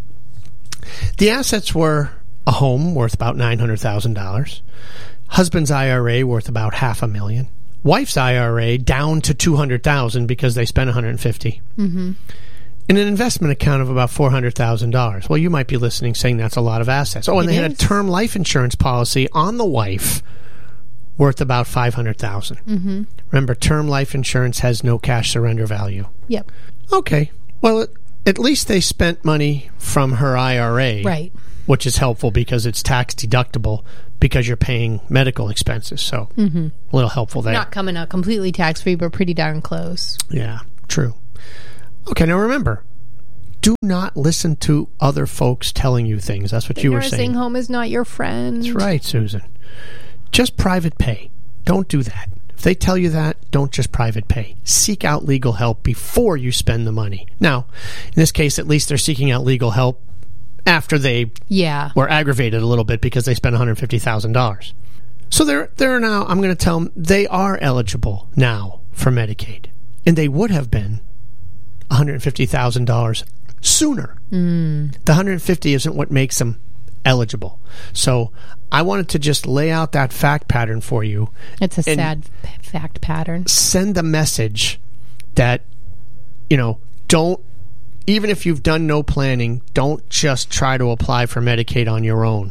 Yeah. The assets were a home worth about nine hundred thousand dollars. Husband's I R A worth about half a million. Wife's I R A down to two hundred thousand dollars because they spent one hundred fifty thousand dollars. Mm-hmm. In an investment account of about four hundred thousand dollars. Well, you might be listening saying that's a lot of assets. Oh, and It they had is. a term life insurance policy on the wife worth about five hundred thousand dollars. Mm-hmm. Remember, term life insurance has no cash surrender value. Yep. Okay. Well, at, at least they spent money from her I R A. Right. Which is helpful because it's tax deductible because you're paying medical expenses. So Mm-hmm. a little helpful there. Not coming out completely tax-free, but pretty darn close. Yeah, true. Okay, now remember, do not listen to other folks telling you things. That's what The you were nursing saying. home is not your friend. That's right, Susan. Just private pay. Don't do that. If they tell you that, don't just private pay. Seek out legal help before you spend the money. Now, in this case, at least they're seeking out legal help after they Yeah. were aggravated a little bit because they spent one hundred fifty thousand dollars. So they're, they're now, I'm going to tell them, they are eligible now for Medicaid. And they would have been one hundred fifty thousand dollars sooner. Mm. The one hundred fifty isn't what makes them eligible. So I wanted to just lay out that fact pattern for you. It's a and sad p- fact pattern. Send the message that, you know, don't, even if you've done no planning, don't just try to apply for Medicaid on your own.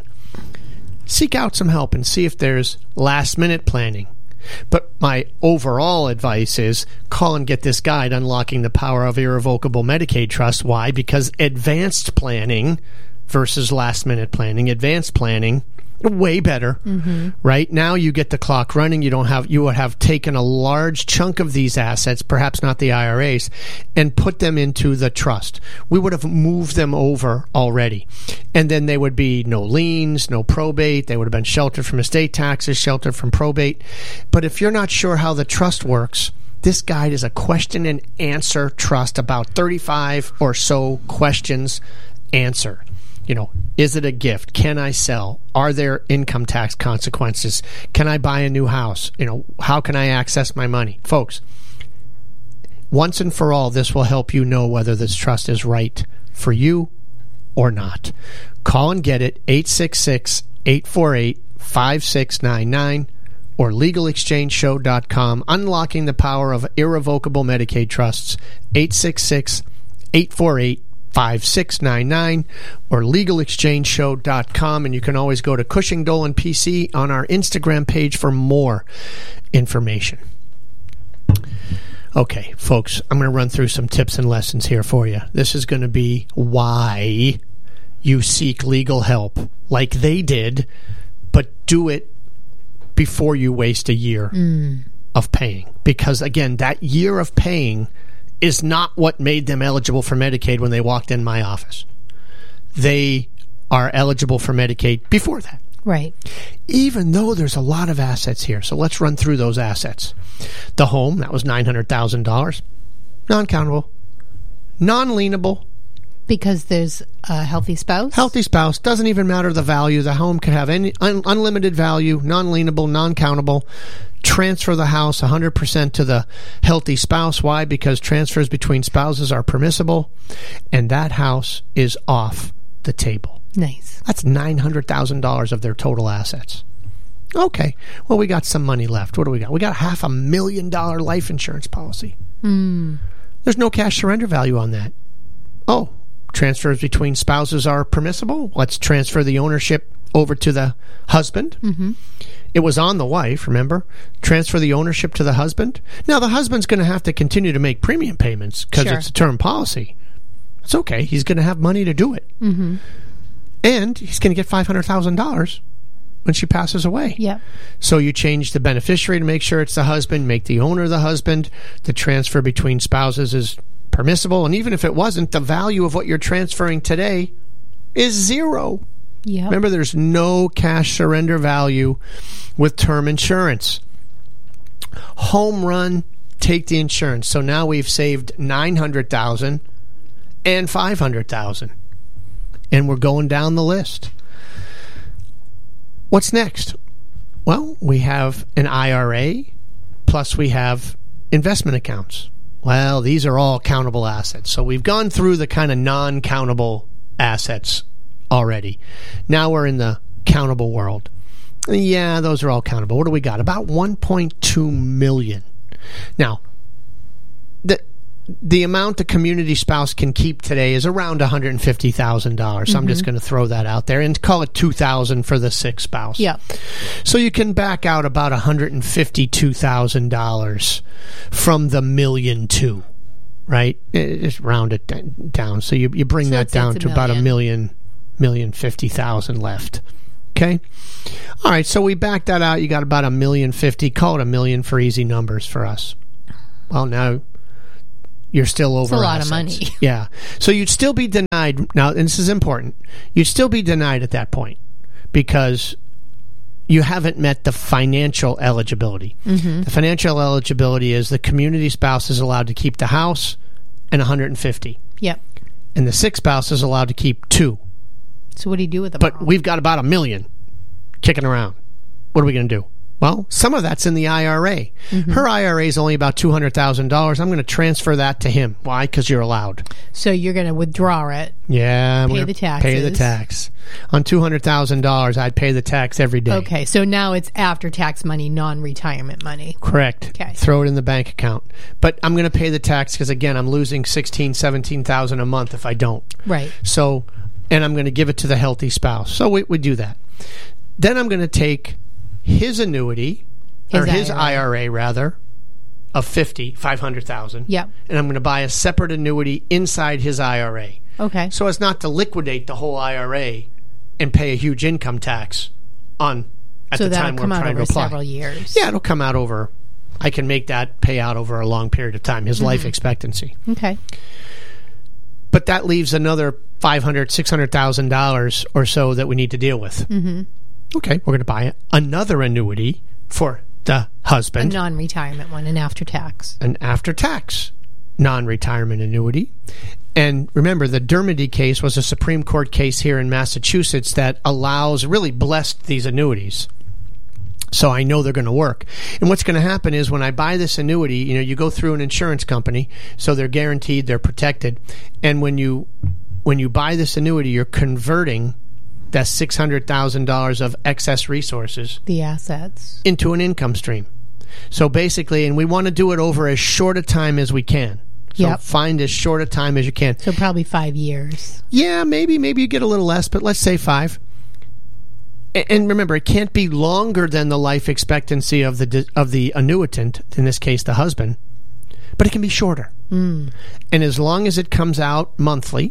Seek out some help and see if there's last minute planning. But my overall advice is call and get this guide, Unlocking the Power of Irrevocable Medicaid Trust. Why? Because advanced planning versus last minute planning, advanced planning, way better. Mm-hmm. Right now you get the clock running. You don't have, you would have taken a large chunk of these assets, perhaps not the I R As, and put them into the trust. We would have moved them over already. And then they would be no liens, no probate. They would have been sheltered from estate taxes, sheltered from probate. But if you're not sure how the trust works, this guide is a question and answer trust, about thirty-five or so questions answered. You know, is it a gift? Can I sell? Are there income tax consequences? Can I buy a new house? You know, how can I access my money? Folks, once and for all, this will help you know whether this trust is right for you or not. Call and get it, eight six six, eight four eight, five six nine nine or legal exchange show dot com. Unlocking the Power of Irrevocable Medicaid Trusts, eight six six, eight four eight, five six nine nine or legal exchange show dot com. And you can always go to Cushing Dolan P C on our Instagram page for more information. Okay, folks, I'm going to run through some tips and lessons here for you. This is going to be why you seek legal help like they did, but do it before you waste a year Mm. of paying. Because, again, that year of paying is not what made them eligible for Medicaid when they walked in my office. They are eligible for Medicaid before that. Right. Even though there's a lot of assets here. So let's run through those assets. The home, that was nine hundred thousand dollars. Non-countable. Non-lienable. Because there's a healthy spouse? Healthy spouse. Doesn't even matter the value. The home could have any un- unlimited value, non-lienable, non-countable. Transfer the house one hundred percent to the healthy spouse. Why? Because transfers between spouses are permissible. And that house is off the table. Nice. That's nine hundred thousand dollars of their total assets. Okay. Well, we got some money left. What do we got? We got half a million dollar life insurance policy. Mm. There's no cash surrender value on that. Oh, transfers between spouses are permissible. Let's transfer the ownership over to the husband. Mm-hmm. It was on the wife, remember? Transfer the ownership to the husband. Now, the husband's going to have to continue to make premium payments because Sure. it's a term policy. It's okay. He's going to have money to do it. Mm-hmm. And he's going to get five hundred thousand dollars when she passes away. Yep. So you change the beneficiary to make sure it's the husband, make the owner the husband. The transfer between spouses is permissible. And even if it wasn't, the value of what you're transferring today is zero. Yep. Remember, there's no cash surrender value with term insurance. Home run, take the insurance. So now we've saved nine hundred thousand dollars and five hundred thousand dollars. And we're going down the list. What's next? Well, we have an I R A, plus we have investment accounts. Well, these are all countable assets. So we've gone through the kind of non-countable assets already. Now we're in the countable world. Yeah, those are all countable. What do we got? About one point two million dollars. Now, the the amount the community spouse can keep today is around one hundred fifty thousand dollars. So mm-hmm. I'm just going to throw that out there and call it two thousand dollars for the sick spouse. Yeah. So you can back out about one hundred fifty-two thousand dollars from the million two, right? Just round it down. So you, you bring so that down to about a million, million fifty thousand left. Okay. All right. So we back that out. You got about a million fifty. Call it a million for easy numbers for us. Well, now you're still over. It's a lot assets. of money. Yeah. So you'd still be denied. Now, and this is important. You'd still be denied at that point because you haven't met the financial eligibility. Mm-hmm. The financial eligibility is the community spouse is allowed to keep the house and one hundred fifty. Yep. And the sick spouse is allowed to keep two. So what do you do with them? But all? we've got about a million kicking around. What are we going to do? Well, some of that's in the I R A. Mm-hmm. Her I R A is only about two hundred thousand dollars. I'm going to transfer that to him. Why? Because you're allowed. So you're going to withdraw it. Yeah. Pay the taxes. Pay the tax. On two hundred thousand dollars, I'd pay the tax every day. Okay. So now it's after-tax money, non-retirement money. Correct. Okay. Throw it in the bank account. But I'm going to pay the tax because, again, I'm losing sixteen thousand dollars, seventeen thousand dollars a month if I don't. Right. So, and I'm going to give it to the healthy spouse. So we, we do that. Then I'm going to take his annuity, his or his I R A. I R A rather, of fifty, five hundred thousand. Yep. And I'm going to buy a separate annuity inside his I R A. Okay. So as not to liquidate the whole I R A and pay a huge income tax on at so the that'll time we're come out trying over to apply. several years. Yeah, it'll come out over. I can make that pay out over a long period of time. His mm-hmm. life expectancy. Okay. But that leaves another five hundred, six hundred thousand dollars or so that we need to deal with. Mm-hmm. Okay, we're going to buy another annuity for the husband. A non-retirement one, an after-tax. An after-tax non-retirement annuity. And remember, the Dermody case was a Supreme Court case here in Massachusetts that allows, really blessed these annuities. So I know they're going to work. And what's going to happen is when I buy this annuity, you know, you go through an insurance company, so they're guaranteed, they're protected. And when you when you buy this annuity, you're converting that six hundred thousand dollars of excess resources, the assets, into an income stream. So basically, and we want to do it over as short a time as we can. So yep. find as short a time as you can. So probably five years. Yeah, maybe. Maybe you get a little less, but let's say five. And remember, it can't be longer than the life expectancy of the of the annuitant, in this case the husband, but it can be shorter. Mm. And as long as it comes out monthly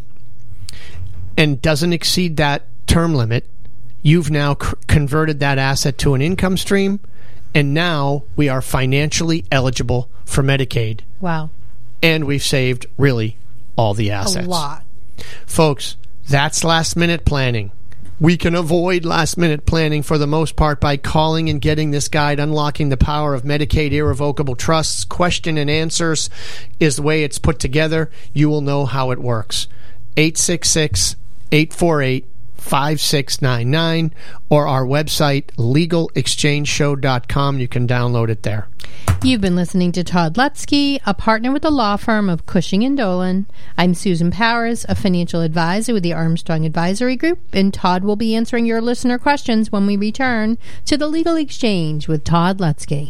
and doesn't exceed that term limit, you've now c- converted that asset to an income stream, and now we are financially eligible for Medicaid. Wow. And we've saved really all the assets. A lot. Folks, that's last-minute planning. We can avoid last-minute planning for the most part by calling and getting this guide, Unlocking the Power of Medicaid Irrevocable Trusts. Question and answers is the way it's put together. You will know how it works. eight six six, eight four eight, five six nine nine or our website, legal exchange show dot com. You can download it there. You've been listening to Todd Lutzke, a partner with the law firm of Cushing and Dolan. I'm Susan Powers, a financial advisor with the Armstrong Advisory Group, and Todd will be answering your listener questions when we return to the Legal Exchange with Todd Lutzke.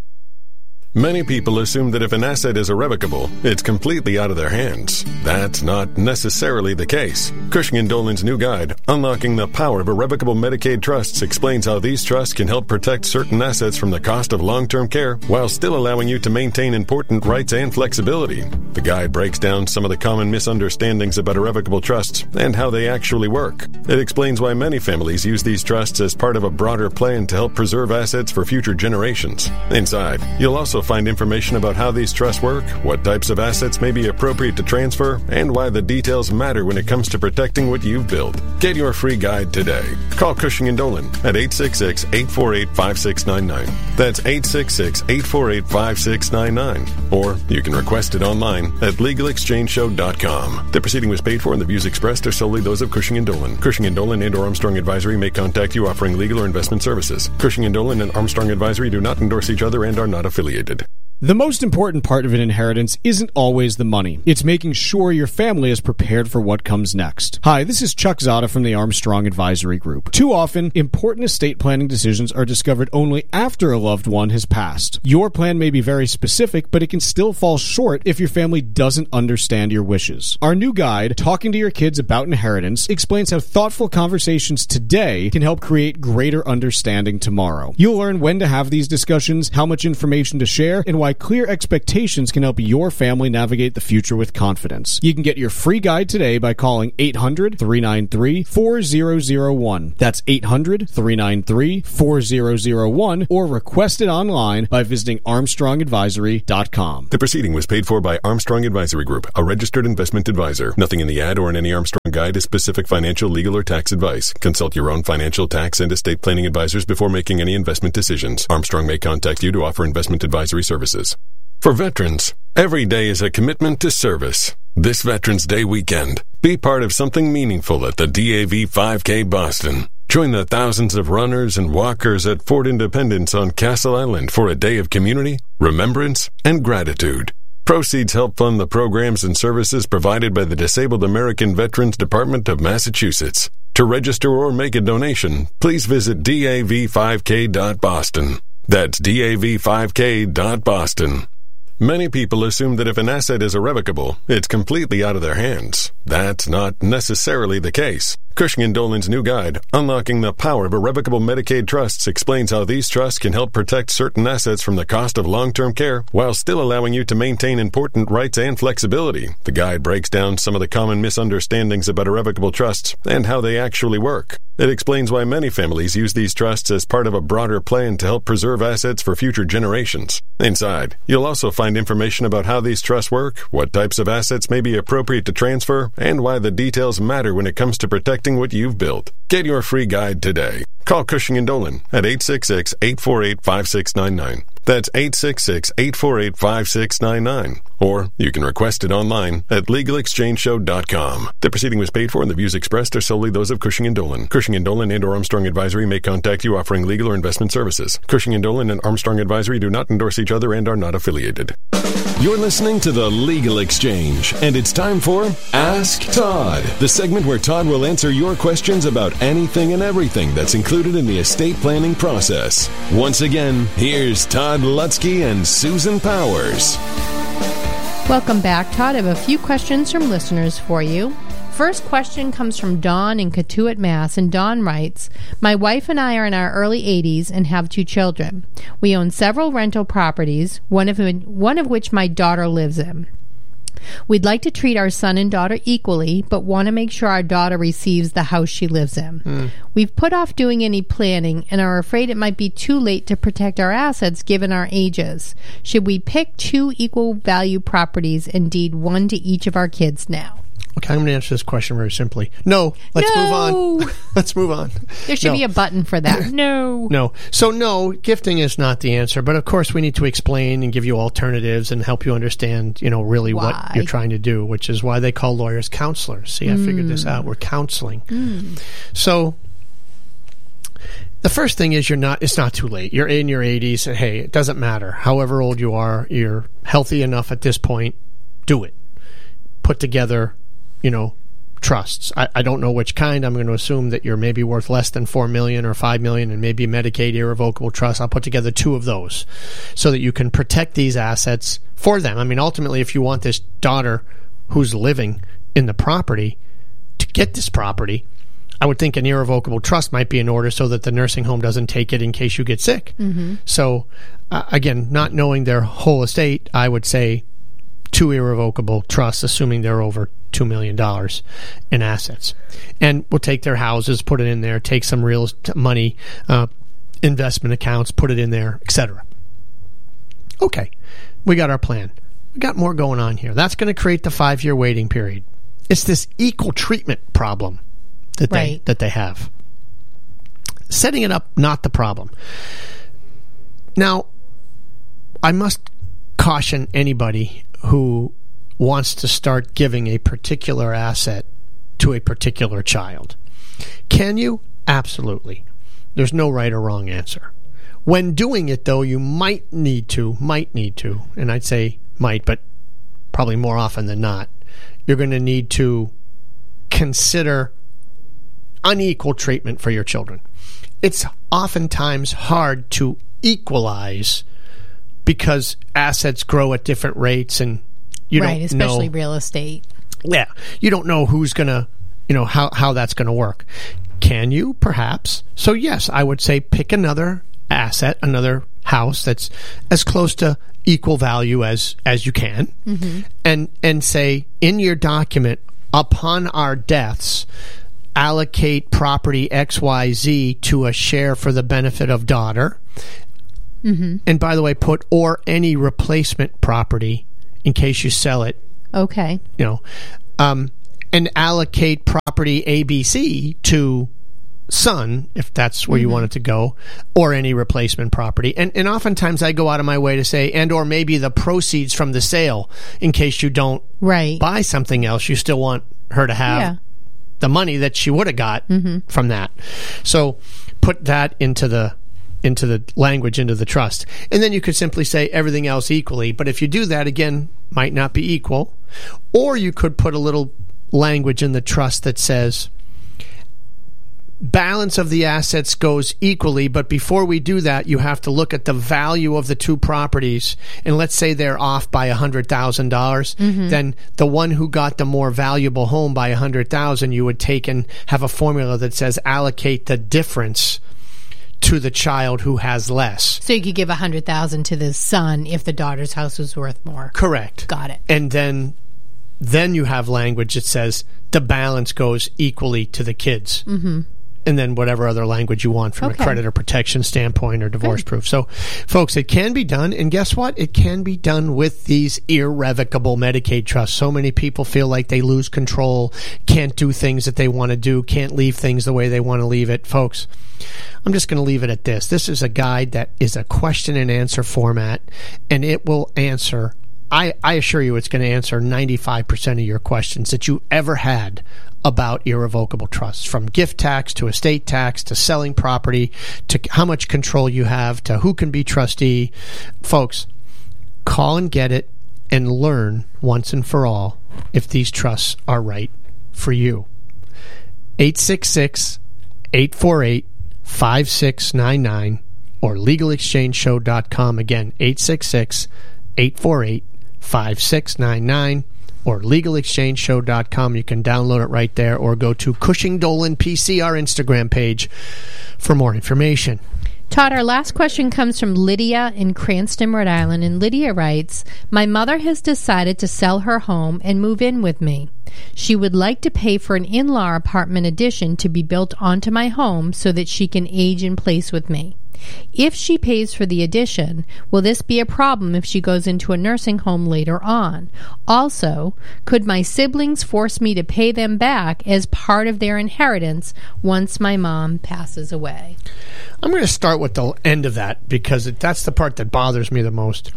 Many people assume that if an asset is irrevocable, it's completely out of their hands. That's not necessarily the case. Cushing and Dolan's new guide, Unlocking the Power of Irrevocable Medicaid Trusts, explains how these trusts can help protect certain assets from the cost of long-term care while still allowing you to maintain important rights and flexibility. The guide breaks down some of the common misunderstandings about irrevocable trusts and how they actually work. It explains why many families use these trusts as part of a broader plan to help preserve assets for future generations. Inside, you'll also also find information about how these trusts work, what types of assets may be appropriate to transfer, and why the details matter when it comes to protecting what you've built. Get your free guide today. Call Cushing and Dolan at eight six six, eight four eight, five six nine nine. That's eight six six, eight four eight, five six nine nine. Or you can request it online at legal exchange show dot com. The proceeding was paid for and the views expressed are solely those of Cushing and Dolan. Cushing and Dolan and or Armstrong Advisory may contact you offering legal or investment services. Cushing and Dolan and Armstrong Advisory do not endorse each other and are not affiliated. The most important part of an inheritance isn't always the money. It's making sure your family is prepared for what comes next. Hi, this is Chuck Zada from the Armstrong Advisory Group. Too often, important estate planning decisions are discovered only after a loved one has passed. Your plan may be very specific, but it can still fall short if your family doesn't understand your wishes. Our new guide, Talking to Your Kids About Inheritance, explains how thoughtful conversations today can help create greater understanding tomorrow. You'll learn when to have these discussions, how much information to share, and why clear expectations can help your family navigate the future with confidence. You can get your free guide today by calling eight hundred, three nine three, four zero zero one. That's eight hundred, three nine three, four zero zero one, or request it online by visiting armstrong advisory dot com. The proceeding was paid for by Armstrong Advisory Group, a registered investment advisor. Nothing in the ad or in any Armstrong guide is specific financial, legal, or tax advice. Consult your own financial, tax, and estate planning advisors before making any investment decisions. Armstrong may contact you to offer investment advisory services. For veterans, every day is a commitment to service. This Veterans Day weekend, be part of something meaningful at the D A V five K Boston. Join the thousands of runners and walkers at Fort Independence on Castle Island for a day of community, remembrance, and gratitude. Proceeds help fund the programs and services provided by the Disabled American Veterans Department of Massachusetts. To register or make a donation, please visit D A V five K dot boston. That's D A V five K dot boston. Many people assume that if an asset is irrevocable, it's completely out of their hands. That's not necessarily the case. Cushing and Dolan's new guide, Unlocking the Power of Irrevocable Medicaid Trusts, explains how these trusts can help protect certain assets from the cost of long-term care while still allowing you to maintain important rights and flexibility. The guide breaks down some of the common misunderstandings about irrevocable trusts and how they actually work. It explains why many families use these trusts as part of a broader plan to help preserve assets for future generations. Inside, you'll also find information about how these trusts work, what types of assets may be appropriate to transfer, and why the details matter when it comes to protecting what you've built. Get your free guide today. Call Cushing and Dolan at eight six six, eight four eight, five six nine nine. That's eight six six, eight four eight, five six nine nine. Or you can request it online at legal exchange show dot com. The proceeding was paid for and the views expressed are solely those of Cushing and Dolan. Cushing and Dolan and or Armstrong Advisory may contact you offering legal or investment services. Cushing and Dolan and Armstrong Advisory do not endorse each other and are not affiliated. You're listening to The Legal Exchange, and it's time for Ask Todd, the segment where Todd will answer your questions about anything and everything that's included in the estate planning process. Once again, here's Todd Lutzke and Susan Powers. Welcome back, Todd. I have a few questions from listeners for you. First question comes from Dawn in Cotuit, Mass. And Dawn writes, my wife and I are in our early eighties and have two children. We own several rental properties, one of, one of which my daughter lives in. We'd like to treat our son and daughter equally, but want to make sure our daughter receives the house she lives in. Mm. We've put off doing any planning and are afraid it might be too late to protect our assets given our ages. Should we pick two equal value properties and deed one to each of our kids now? Okay, I'm going to answer this question very simply. No. Let's no. move on. Let's move on. There should no. be a button for that. No. No. So, no, gifting is not the answer. But, of course, we need to explain and give you alternatives and help you understand, you know, really why? what you're trying to do, which is why they call lawyers counselors. See, I mm. figured this out. We're counseling. Mm. So, the first thing is you're not. It's not too late. You're in your eighties. And, hey, it doesn't matter. However old you are, you're healthy enough at this point. Do it. Put together, you know, trusts. I, I don't know which kind. I'm going to assume that you're maybe worth less than four million dollars or five million dollars and maybe a Medicaid irrevocable trust. I'll put together two of those so that you can protect these assets for them. I mean, ultimately, if you want this daughter who's living in the property to get this property, I would think an irrevocable trust might be in order so that the nursing home doesn't take it in case you get sick. Mm-hmm. So, uh, again, not knowing their whole estate, I would say two irrevocable trusts, assuming they're over two million dollars in assets. And we'll take their houses, put it in there, take some real money, uh, investment accounts, put it in there, et cetera. Okay, we got our plan. We got more going on here. That's going to create the five-year waiting period. It's this equal treatment problem that Right. they that they have. Setting it up, not the problem. Now, I must caution anybody who wants to start giving a particular asset to a particular child. Can you? Absolutely. There's no right or wrong answer. When doing it, though, you might need to, might need to, and I'd say might, but probably more often than not, you're going to need to consider unequal treatment for your children. It's oftentimes hard to equalize because assets grow at different rates, and you right, don't especially know. real estate. Yeah, you don't know who's going to, you know, how, how that's going to work. Can you? Perhaps. So yes, I would say pick another asset, another house that's as close to equal value as, as you can, Mm-hmm. and and say in your document, upon our deaths, allocate property X Y Z to a share for the benefit of daughter. Mm-hmm. And by the way, put or any replacement property in case you sell it. Okay. You know, um, and allocate property A B C to son, if that's where Mm-hmm. you want it to go, or any replacement property. And and oftentimes I go out of my way to say, and or maybe the proceeds from the sale, in case you don't right. buy something else, you still want her to have Yeah. the money that she would have got Mm-hmm. from that. So put that into the into the language, into the trust. And then you could simply say everything else equally. But if you do that, again, might not be equal. Or you could put a little language in the trust that says balance of the assets goes equally, but before we do that, you have to look at the value of the two properties, and let's say they're off by one hundred thousand dollars, Mhm. then the one who got the more valuable home by one hundred thousand dollars, you would take and have a formula that says allocate the difference to the child who has less. So you could give a hundred thousand to the son if the daughter's house was worth more. Correct. Got it. And then then you have language that says the balance goes equally to the kids. Mm-hmm. And then whatever other language you want from Okay. a creditor protection standpoint or divorce proof. So, folks, it can be done. And guess what? It can be done with these irrevocable Medicaid trusts. So many people feel like they lose control, can't do things that they want to do, can't leave things the way they want to leave it. Folks, I'm just going to leave it at this. This is a guide that is a question and answer format, and it will answer, I, I assure you it's going to answer ninety-five percent of your questions that you ever had about irrevocable trusts, from gift tax to estate tax to selling property to how much control you have to who can be trustee. Folks, call and get it and learn once and for all if these trusts are right for you. eight six six, eight four eight, five six nine nine or legal exchange show dot com. Again, eight six six, eight four eight, five six nine nine or legal exchange show dot com. You can download it right there, or go to Cushing Dolan P C, our Instagram page, for more information. Todd, our last question comes from Lydia in Cranston, Rhode Island, and Lydia writes, my mother has decided to sell her home and move in with me. She would like to pay for an in-law apartment addition to be built onto my home so that she can age in place with me. If she pays for the addition, will this be a problem if she goes into a nursing home later on? Also, could my siblings force me to pay them back as part of their inheritance once my mom passes away? I'm going to start with the end of that because it, that's the part that bothers me the most.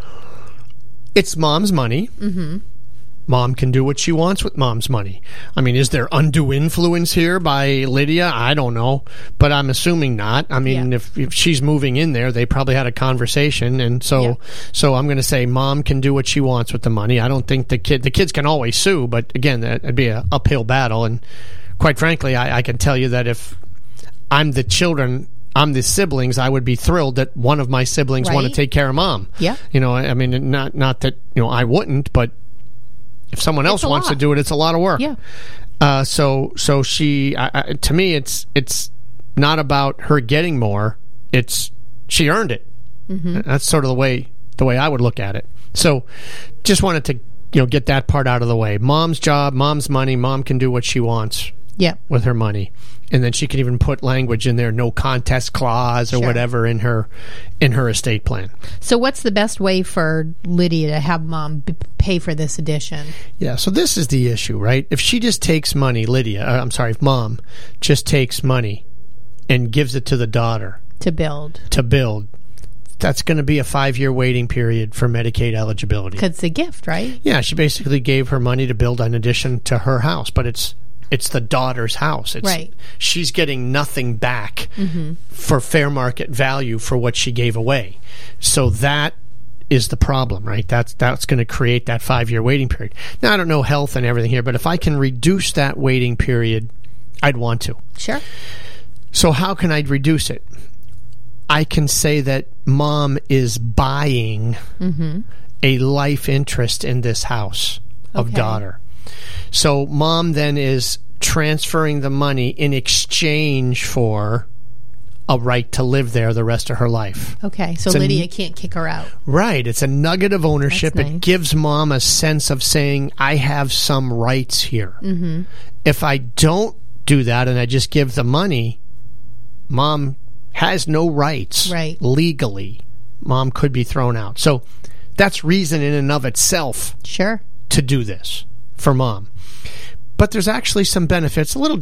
It's mom's money. Mm-hmm. Mom can do what she wants with mom's money. I mean, is there undue influence here by Lydia? I don't know, but I'm assuming not. I mean, Yeah. if, if she's moving in there, they probably had a conversation, and so Yeah. so I'm going to say mom can do what she wants with the money. I don't think the kid the kids can always sue, but again, that'd be an uphill battle. And quite frankly, I, I can tell you that if I'm the children, I'm the siblings, I would be thrilled that one of my siblings want to Right. take care of mom. Yeah. You know, I mean, not not that you know I wouldn't, but if someone else It's a wants to lot. do it, it's a lot of work. Yeah. Uh, so so she, I, I, to me, it's it's not about her getting more. It's she earned it. Mm-hmm. That's sort of the way the way I would look at it. So just wanted to you know get that part out of the way. Mom's job, mom's money. Mom can do what she wants. Yep. with her money. And then she can even put language in there, no contest clause or Sure. whatever in her in her estate plan. So what's the best way for Lydia to have mom b- pay for this addition? Yeah, so this is the issue, right? If she just takes money, Lydia, uh, I'm sorry, if mom just takes money and gives it to the daughter To build. to build, that's going to be a five-year waiting period for Medicaid eligibility. Because it's a gift, right? Yeah, she basically gave her money to build an addition to her house, but it's it's the daughter's house. It's, Right. She's getting nothing back Mm-hmm. for fair market value for what she gave away. So that is the problem, right? That's that's going to create that five-year waiting period. Now, I don't know health and everything here, but if I can reduce that waiting period, I'd want to. Sure. So how can I reduce it? I can say that mom is buying Mm-hmm. a life interest in this house of Okay. daughter. So mom then is transferring the money in exchange for a right to live there the rest of her life. Okay, so It's a Lydia n- can't kick her out. Right. It's a nugget of ownership. That's nice. It gives mom a sense of saying, I have some rights here. Mm-hmm. If I don't do that and I just give the money, mom has no rights Right. legally. Mom could be thrown out. So that's reason in and of itself Sure. to do this for mom. But there's actually some benefits, a little